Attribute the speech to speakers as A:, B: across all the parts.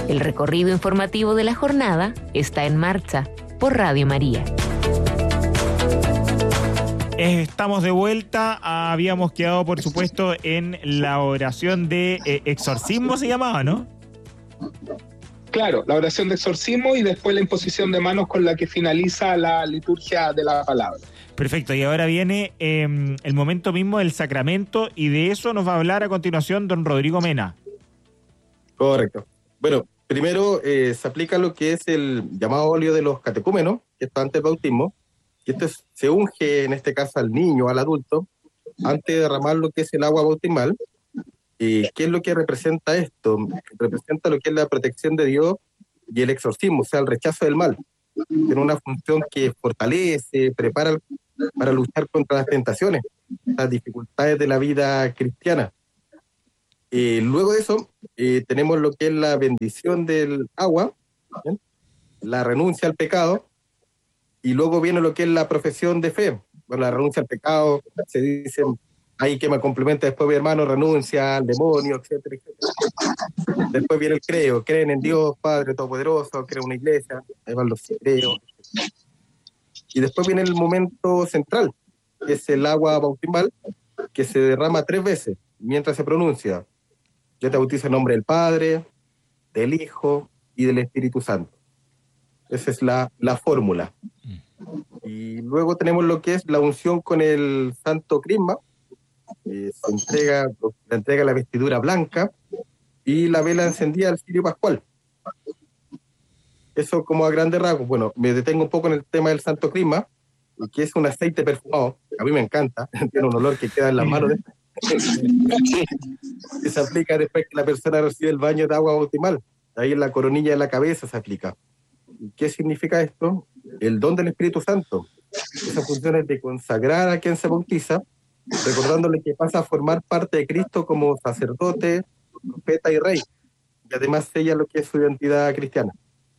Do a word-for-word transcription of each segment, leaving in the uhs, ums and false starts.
A: El recorrido informativo de la jornada está en marcha por Radio María.
B: Estamos de vuelta. Habíamos quedado, por supuesto, en la oración de eh, exorcismo, se llamaba, ¿no?
C: Claro, la oración de exorcismo y después la imposición de manos con la que finaliza la liturgia de la palabra.
B: Perfecto, y ahora viene eh, el momento mismo del sacramento, y de eso nos va a hablar a continuación don Rodrigo Mena.
D: Correcto. Bueno, primero eh, se aplica lo que es el llamado óleo de los catecúmenos, que está antes del bautismo, y esto es, se unge en este caso al niño, al adulto, antes de derramar lo que es el agua bautismal. ¿Y qué es lo que representa esto? Representa lo que es la protección de Dios y el exorcismo, o sea, el rechazo del mal. Tiene una función que fortalece, prepara para luchar contra las tentaciones, las dificultades de la vida cristiana. Eh, luego de eso, eh, tenemos lo que es la bendición del agua, ¿bien? La renuncia al pecado, y luego viene lo que es la profesión de fe. Bueno, la renuncia al pecado, se dice, ahí que me complementa después mi hermano, renuncia al demonio, etcétera, etcétera. Después viene el creo, creen en Dios, Padre Todopoderoso, creen en una iglesia, ahí van los creos. Y después viene el momento central, que es el agua bautismal, que se derrama tres veces mientras se pronuncia. Yo te bautizo en nombre del Padre, del Hijo y del Espíritu Santo. Esa es la, la fórmula. Y luego tenemos lo que es la unción con el Santo Crisma. Eh, se entrega, se entrega la vestidura blanca y la vela encendida al cirio pascual. Eso como a grandes rasgos. Bueno, me detengo un poco en el tema del Santo Crisma, que es un aceite perfumado. A mí me encanta, tiene un olor que queda en las manos. De... que se aplica después que la persona recibe el baño de agua bautismal. Ahí en la coronilla de la cabeza se aplica. ¿Qué significa esto? El don del Espíritu Santo. Esa función es de consagrar a quien se bautiza, recordándole que pasa a formar parte de Cristo como sacerdote, profeta y rey. Y además sella lo que es su identidad cristiana.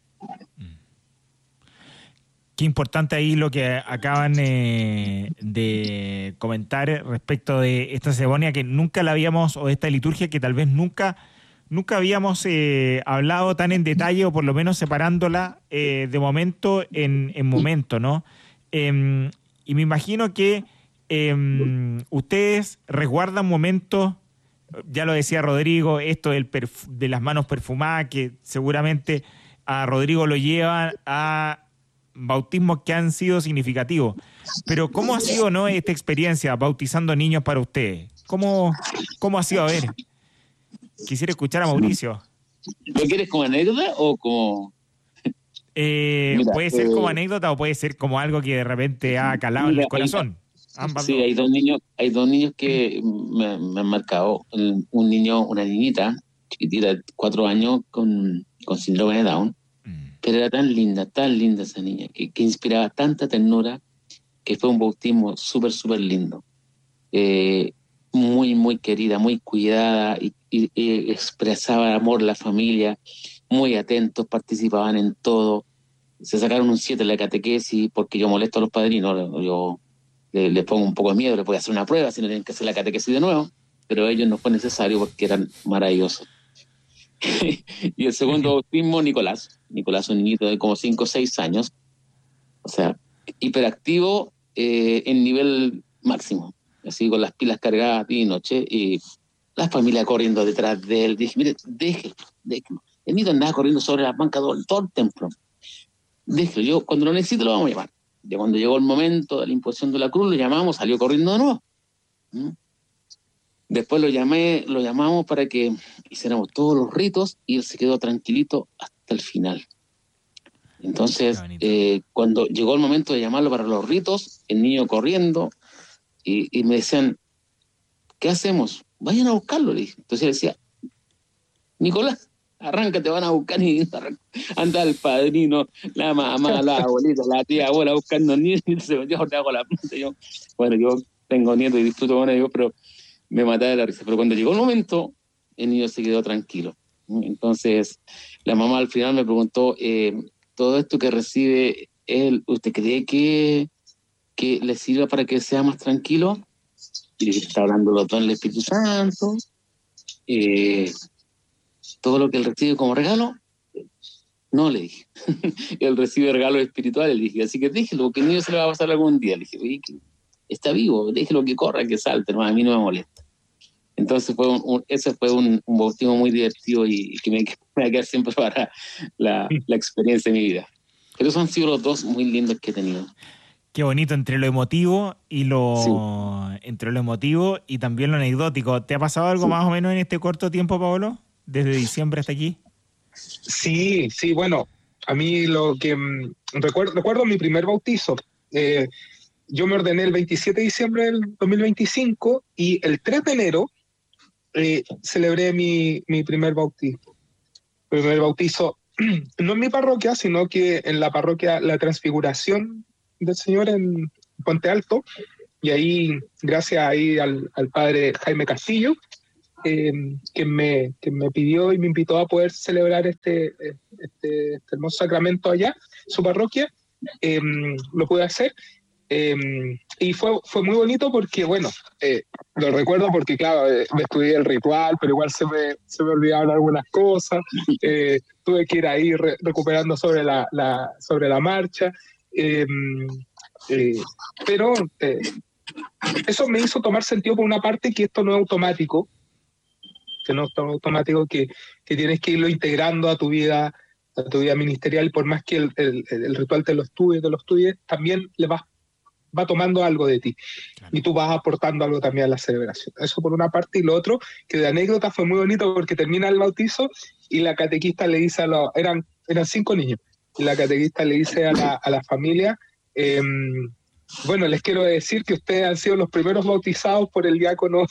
B: Qué importante ahí lo que acaban eh, de comentar respecto de esta ceremonia que nunca la habíamos, o esta liturgia que tal vez nunca... Nunca habíamos eh, hablado tan en detalle, o por lo menos separándola eh, de momento en, en momento, ¿no? Eh, y me imagino que eh, ustedes resguardan momentos, ya lo decía Rodrigo, esto del perf- de las manos perfumadas, que seguramente a Rodrigo lo lleva a bautismos que han sido significativos. Pero ¿cómo ha sido, no, esta experiencia bautizando niños para ustedes? ¿Cómo, cómo ha sido? A ver... Quisiera escuchar a Mauricio.
E: ¿Lo quieres como anécdota o como...?
B: Eh,
E: Mira,
B: puede ser
E: eh,
B: como anécdota o puede ser como algo que de repente ha calado
E: mira,
B: en el corazón.
E: Hay,
B: Ambas
E: sí,
B: dos.
E: hay dos niños, hay dos niños que me, me han marcado. Un niño, una niñita, chiquitita, de cuatro años, con, con síndrome de Down. Mm. Pero era tan linda, tan linda esa niña, que, que inspiraba tanta ternura, que fue un bautismo súper, súper lindo. Eh, muy, muy querida, muy cuidada, y, y, y expresaba amor a la familia, muy atentos, participaban en todo. Se sacaron un siete en la catequesis, porque yo molesto a los padrinos, yo les le pongo un poco de miedo, les voy a hacer una prueba si no tienen que hacer la catequesis de nuevo, pero a ellos no fue necesario porque eran maravillosos. Y el segundo bautismo, Nicolás. Nicolás, un niñito de como cinco o seis años, o sea, hiperactivo eh, en nivel máximo, así con las pilas cargadas día y noche, y la familia corriendo detrás de él. Dije, mire, déjelo, déjelo. El niño andaba corriendo sobre las bancas todo, todo el templo. Déjelo, yo cuando lo necesite lo vamos a llamar. Ya cuando llegó el momento de la imposición de la cruz, lo llamamos, salió corriendo de nuevo. ¿Mm? Después lo llamé, lo llamamos para que hiciéramos todos los ritos, y él se quedó tranquilito hasta el final. Entonces, eh, cuando llegó el momento de llamarlo para los ritos, el niño corriendo, y, y me decían, ¿qué hacemos? Vayan a buscarlo, le dije. Entonces él decía, Nicolás, arranca, te van a buscar, y anda el padrino, la mamá, la abuelita, la tía, abuela buscando niños, y se yo te hago la punta. Yo, bueno, yo tengo nietos y disfruto con ellos, pero me mataba de la risa. Pero cuando llegó el momento, el niño se quedó tranquilo. Entonces, la mamá al final me preguntó, eh, todo esto que recibe él, ¿usted cree que, que le sirva para que sea más tranquilo? Y le dije, está hablando los dones del Espíritu Santo, eh, todo lo que él recibe como regalo, No, le dije. Él recibe regalos espirituales, le dije. Así que déjelo, porque el niño se le va a pasar algún día. Le dije, oye, que está vivo, déjelo que corra, que salte, no, a mí no me molesta. Entonces fue un, un, ese fue un, un bautismo muy divertido y, y que me, me va a quedar siempre para la, la experiencia de mi vida. Pero esos han sido los dos muy lindos que he tenido.
B: Qué bonito, entre lo emotivo y lo sí. entre lo emotivo y también lo anecdótico. ¿Te ha pasado algo sí. más o menos en este corto tiempo, Paolo? Desde diciembre hasta aquí.
C: Sí, sí, bueno, a mí lo que mmm, recuerdo, recuerdo mi primer bautizo. Eh, yo me ordené el veintisiete de diciembre del dos mil veinticinco y el tres de enero eh, celebré mi, mi primer bautizo. Primer bautizo, no en mi parroquia, sino que en la parroquia La Transfiguración del Señor en Puente Alto, y ahí, gracias ahí al, al padre Jaime Castillo, eh, que, me, que me pidió y me invitó a poder celebrar este, este, este hermoso sacramento allá, su parroquia, eh, lo pude hacer. Eh, y fue, fue muy bonito porque, bueno, eh, lo recuerdo porque, claro, eh, me estudié el ritual, pero igual se me, se me olvidaron algunas cosas, eh, tuve que ir ahí re, recuperando sobre la, la, sobre la marcha, eh, eh, pero eh, eso me hizo tomar sentido por una parte que esto no es automático, que no es automático, que, que tienes que irlo integrando a tu vida, a tu vida ministerial, por más que el, el, el ritual te lo estudies, te lo estudies, también le vas va tomando algo de ti, claro. Y tú vas aportando algo también a la celebración. Eso por una parte, y lo otro, que de anécdota fue muy bonito porque termina el bautizo y la catequista le dice a los, eran, eran cinco niños, y la catequista le dice a la, a la familia, eh, bueno, les quiero decir que ustedes han sido los primeros bautizados por el diácono.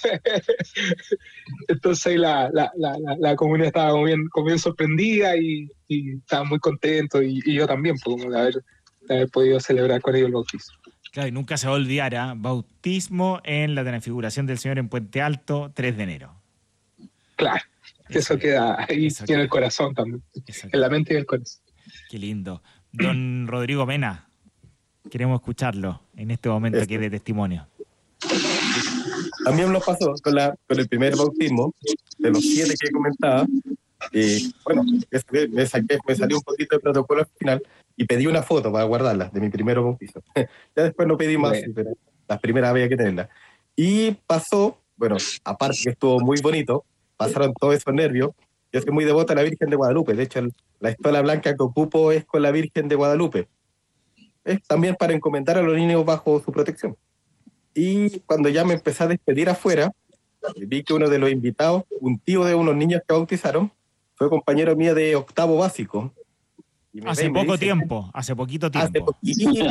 C: Entonces la, la, la, la, la comunidad estaba como bien, como bien sorprendida y, y estaba muy contento, y, y yo también, pues, de haber, de haber podido celebrar con ellos el bautizo.
B: Claro, y nunca se va a olvidar, ¿eh? Bautismo en la Transfiguración del Señor en Puente Alto, tres de enero.
C: Claro, eso, eso queda ahí eso y en el corazón también, en la mente y en el corazón.
B: Qué lindo. Don Rodrigo Mena, queremos escucharlo en este momento aquí de testimonio.
D: También nos pasó con, la, con el primer bautismo, de los siete que comentaba. Eh, bueno, me, saqué, me salió un poquito de protocolo al final y pedí una foto para guardarla de mi primer bautizo. Ya después no pedí más, bueno. Pero las primeras había que tenerlas. Y pasó, bueno, aparte que estuvo muy bonito, pasaron todos esos nervios. Yo soy muy devoto a la Virgen de Guadalupe. De hecho, la estola blanca que ocupo es con la Virgen de Guadalupe. Es también para encomendar a los niños bajo su protección. Y cuando ya me empecé a despedir afuera, vi que uno de los invitados, un tío de unos niños que bautizaron, fue compañero mío de octavo básico.
B: Hace poco dice, tiempo, hace poquito tiempo.
D: Hace poquito.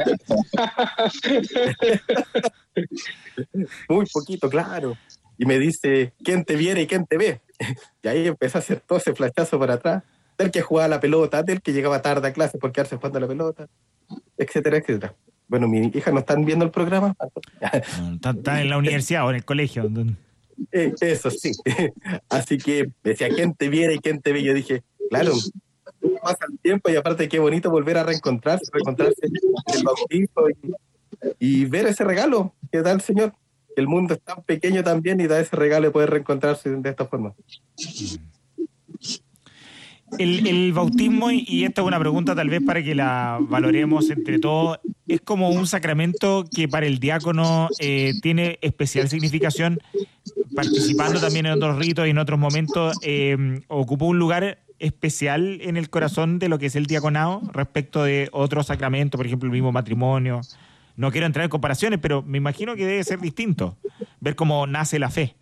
D: Muy poquito, claro. Y me dice, ¿quién te viene y quién te ve? Y ahí empecé a hacer todo ese flashazo para atrás. Del que jugaba la pelota, del que llegaba tarde a clase por quedarse jugando la pelota, etcétera, etcétera. Bueno, mi hija no están viendo el programa.
B: No, está en la universidad o en el colegio.
D: Eh, eso sí. Así que decía, ¿quién te viene y quién te ve? Yo dije, claro, pasa el tiempo y aparte qué bonito volver a reencontrarse, reencontrarse en el bautizo y, y ver ese regalo que da el Señor. El mundo es tan pequeño también y da ese regalo de poder reencontrarse de esta forma.
B: El, el bautismo, y esta es una pregunta tal vez para que la valoremos entre todos, es como un sacramento que para el diácono eh, tiene especial significación, participando también en otros ritos y en otros momentos, eh, ocupa un lugar especial en el corazón de lo que es el diaconado respecto de otros sacramentos, por ejemplo el mismo matrimonio. No quiero entrar en comparaciones, pero me imagino que debe ser distinto, ver cómo nace la fe.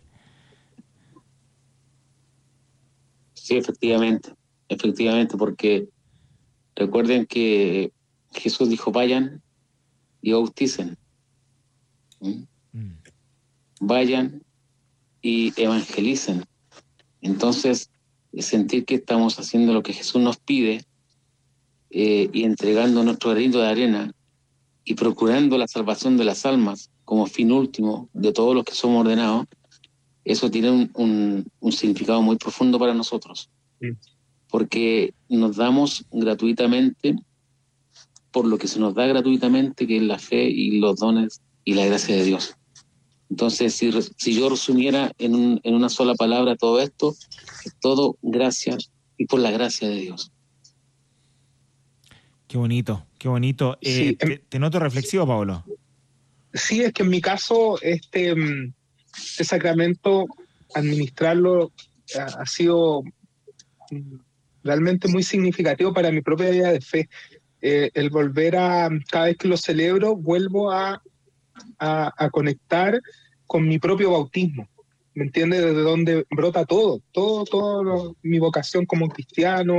E: Sí, efectivamente. Efectivamente, porque recuerden que Jesús dijo, vayan y bauticen. ¿Mm? Mm. Vayan y evangelicen. Entonces, sentir que estamos haciendo lo que Jesús nos pide eh, y entregando nuestro granito de arena y procurando la salvación de las almas como fin último de todos los que somos ordenados, eso tiene un, un, un significado muy profundo para nosotros. Sí. Porque nos damos gratuitamente por lo que se nos da gratuitamente, que es la fe y los dones y la gracia de Dios. Entonces, si, si yo resumiera en, un, en una sola palabra todo esto, es todo gracia y por la gracia de Dios.
B: Qué bonito, qué bonito. Eh,
C: Sí,
B: te, te noto reflexivo, Pablo.
C: Sí, es que en mi caso, este, mm, este sacramento, administrarlo ha, ha sido mm, realmente muy significativo para mi propia vida de fe. Eh, el volver a, cada vez que lo celebro, vuelvo a, a, a conectar con mi propio bautismo. ¿Me entiendes? Desde donde brota todo, todo, todo lo- mi vocación como cristiano,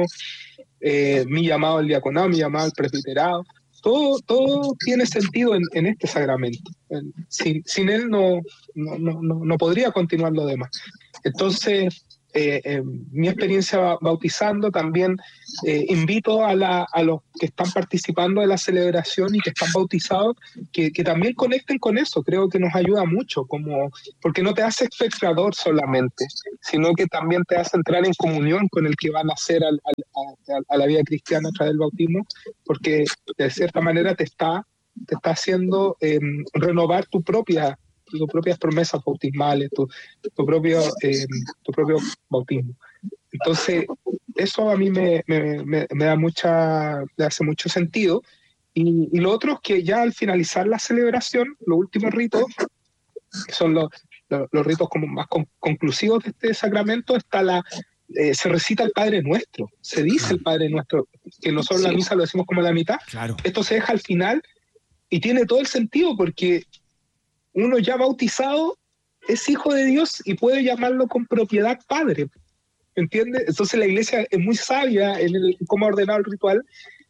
C: eh, mi llamado al diaconado, mi llamado al presbiterado. Todo, todo tiene sentido en, en este sacramento. En- Sin, sin él no, no, no, no- no podría continuar lo demás. Entonces, eh, eh, mi experiencia ba- bautizando también eh, invito a, la, a los que están participando de la celebración y que están bautizados que, que también conecten con eso. Creo que nos ayuda mucho, como, porque no te hace espectador solamente, sino que también te hace entrar en comunión con el que va a nacer al, al, a, a la vida cristiana a través del bautismo, porque de cierta manera te está, te está haciendo eh, renovar tu propia tus propias promesas bautismales, tu, tu, propio, eh, tu propio bautismo. Entonces, eso a mí me, me, me, me da mucha, me hace mucho sentido. Y, y lo otro es que ya al finalizar la celebración, los últimos ritos, que son los, los, los ritos como más con, conclusivos de este sacramento, está la, eh, se recita el Padre Nuestro, se dice el Padre Nuestro, que nosotros sí. La misa lo decimos como a la mitad.
B: Claro.
C: Esto se deja al final y tiene todo el sentido porque uno ya bautizado es hijo de Dios y puede llamarlo con propiedad Padre, ¿entiendes? Entonces la Iglesia es muy sabia en el, cómo ha ordenado el ritual,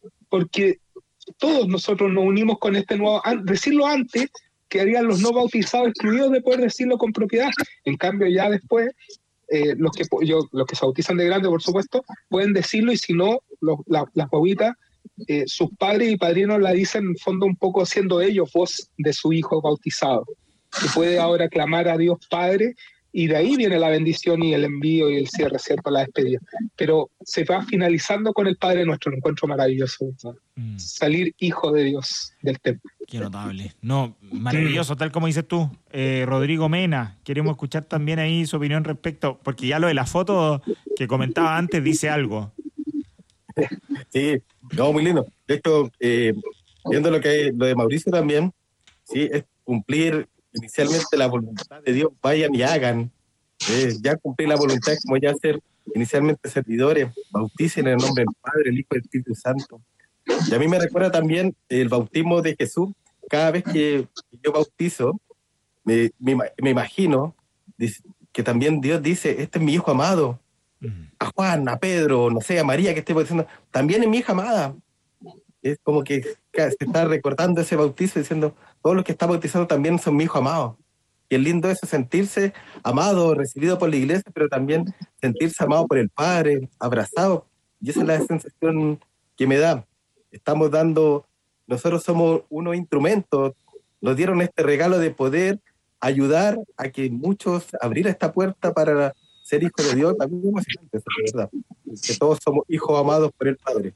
C: porque todos nosotros nos unimos con este nuevo, decirlo antes, quedarían los no bautizados excluidos de poder decirlo con propiedad. En cambio ya después, eh, los, que, yo, los que se bautizan de grande, por supuesto, pueden decirlo, y si no, los, la, las bobitas, Eh, sus padres y padrinos la dicen en fondo un poco siendo ellos voz de su hijo bautizado, que puede ahora clamar a Dios Padre, y de ahí viene la bendición y el envío y el cierre, ¿cierto? La despedida. Pero se va finalizando con el Padre Nuestro, un encuentro maravilloso, ¿no? mm. Salir hijo de Dios del templo.
B: Qué notable. No, maravilloso, mm. tal como dices tú. Eh, Rodrigo Mena, queremos escuchar también ahí su opinión respecto, porque ya lo de la foto que comentaba antes dice algo.
D: Sí, no, muy lindo. De hecho, eh, viendo lo que lo de Mauricio también, sí, es cumplir inicialmente la voluntad de Dios, vayan y hagan. Eh, ya cumplir la voluntad es como ya ser inicialmente servidores, bauticen en el nombre del Padre, el Hijo y el Espíritu Santo. Y a mí me recuerda también el bautismo de Jesús. Cada vez que yo bautizo, me, me, me imagino que también Dios dice, este es mi Hijo amado. A Juan, a Pedro, no sé, a María que esté bautizando, también es mi hija amada. Es como que se está recordando ese bautizo diciendo, todos los que están bautizando también son mi hijo amado. Y es lindo eso, sentirse amado, recibido por la iglesia, pero también sentirse amado por el Padre, abrazado. Y esa es la sensación que me da. Estamos dando, nosotros somos unos instrumentos, nos dieron este regalo de poder ayudar a que muchos abrir esta puerta para ser hijos de Dios. También es emocionante, eso es verdad. Que todos somos hijos amados por el Padre.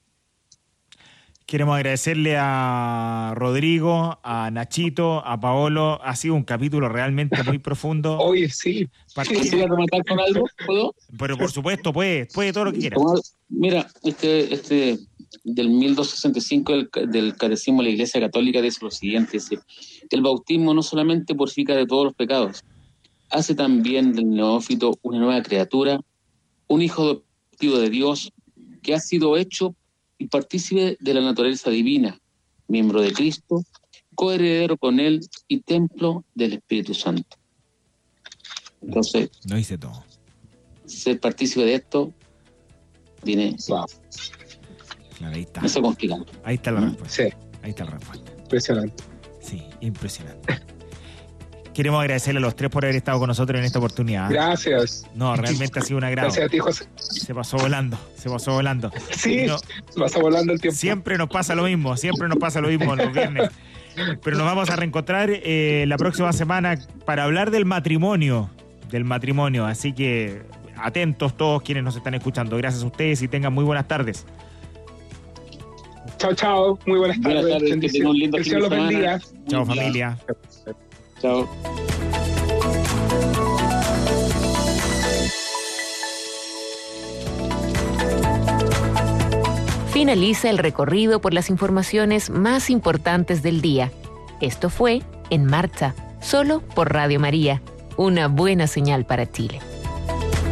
B: Queremos agradecerle a Rodrigo, a Nachito, a Paolo. Ha sido un capítulo realmente muy profundo.
C: Oye, sí.
E: ¿Quisiera comentar con algo? ¿Puedo?
B: Pero por supuesto, puede, puede todo lo que quiera.
E: Mira, este, este del mil doscientos sesenta y cinco del, del Catecismo de la Iglesia Católica dice lo siguiente: dice, el bautismo no solamente purifica de todos los pecados, hace también del neófito una nueva criatura, un hijo adoptivo de Dios que ha sido hecho y partícipe de la naturaleza divina, miembro de Cristo, coheredero con Él y templo del Espíritu Santo. Entonces,
B: no hice todo.
E: Ser partícipe de esto viene...
C: Wow.
B: Claro, ahí está.
E: No se complica.
B: Ahí está la respuesta.
C: Sí.
B: Ahí está la respuesta.
C: Impresionante.
B: Sí, impresionante. Queremos agradecerle a los tres por haber estado con nosotros en esta oportunidad.
C: Gracias.
B: No, realmente ha sido un agrado.
C: Gracias a ti, José.
B: Se pasó volando, se pasó volando.
C: Sí,
B: no,
C: se pasó volando el tiempo.
B: Siempre nos pasa lo mismo, siempre nos pasa lo mismo los viernes. Pero nos vamos a reencontrar eh, la próxima semana para hablar del matrimonio, del matrimonio. Así que atentos todos quienes nos están escuchando. Gracias a ustedes y tengan muy buenas tardes.
C: Chao, chao. Muy buenas tardes.
E: Buenas tardes, que tengan un lindo
C: que
E: fin de
C: Dios los
E: semana.
C: bendiga.
B: Chao, familia.
E: Chao.
A: Finaliza el recorrido por las informaciones más importantes del día. Esto fue En Marcha, solo por Radio María, una buena señal para Chile.